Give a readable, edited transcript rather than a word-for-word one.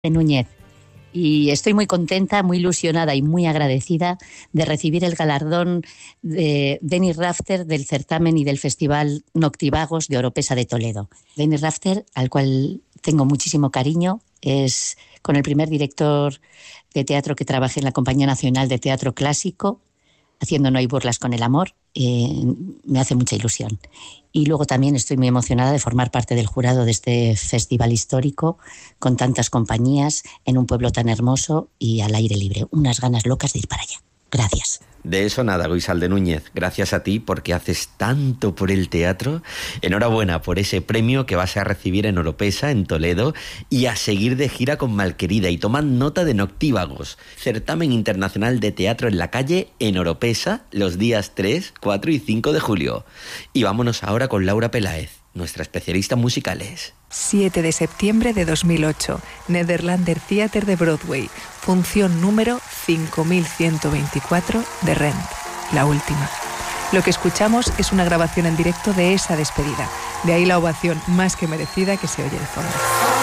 Núñez. Y estoy muy contenta, muy ilusionada y muy agradecida de recibir el galardón de Dennis Rafter del certamen y del Festival Noctivagos de Oropesa de Toledo. Dennis Rafter, al cual tengo muchísimo cariño, es con el primer director de teatro que trabajé en la Compañía Nacional de Teatro Clásico, haciendo No hay burlas con el amor. Me hace mucha ilusión. Y luego también estoy muy emocionada de formar parte del jurado de este festival histórico con tantas compañías en un pueblo tan hermoso y al aire libre. Unas ganas locas de ir para allá. Gracias. De eso nada, Goizalde Núñez. Gracias a ti porque haces tanto por el teatro. Enhorabuena por ese premio que vas a recibir en Oropesa, en Toledo, y a seguir de gira con Malquerida. Y tomad nota de Noctívagos, certamen internacional de teatro en la calle en Oropesa, los días 3, 4 y 5 de julio. Y vámonos ahora con Laura Peláez, nuestra especialista en musicales. 7 de septiembre de 2008, Nederlander Theater de Broadway, función número 5124 de Rent, la última. Lo que escuchamos es una grabación en directo de esa despedida, de ahí la ovación más que merecida que se oye de fondo.